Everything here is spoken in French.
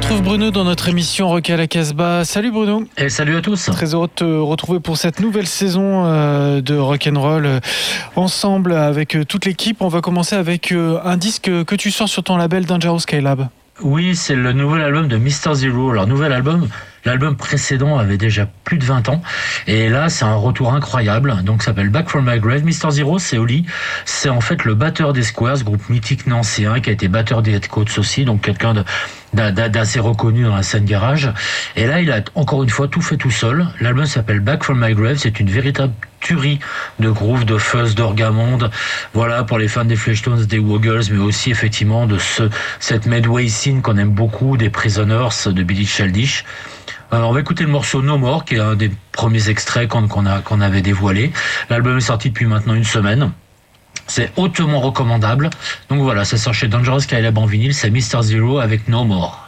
retrouve Bruno dans notre émission Rock à la Casbah. Salut Bruno. Et salut à tous. Très heureux de te retrouver pour cette nouvelle saison de Rock'n'Roll ensemble avec toute l'équipe. On va commencer avec un disque que tu sors sur ton label Dangerous Skylab. Oui, c'est le nouvel album de Mr. Zero. Alors, nouvel album, l'album précédent avait déjà plus de 20 ans. Et là, c'est un retour incroyable. Donc, ça s'appelle Back from My Grave. Mr. Zero, c'est Oli. C'est en fait le batteur des Squares, groupe mythique nancéen, qui a été batteur des Headcoats aussi. Donc, quelqu'un d'assez reconnu dans la scène garage. Et là, il a encore une fois tout fait tout seul. L'album s'appelle Back from My Grave. C'est une véritable tuerie de groove, de fuzz, d'orgamonde. Voilà, pour les fans des Fleshtones, des Woggles, mais aussi effectivement de cette Medway scene qu'on aime beaucoup, des Prisoners, de Billy Childish. Alors, on va écouter le morceau No More, qui est un des premiers extraits qu'on avait dévoilé. L'album est sorti depuis maintenant une semaine. C'est hautement recommandable. Donc voilà, ça sort chez Dangerous Skylab en vinyle, c'est Mr. Zero avec No More.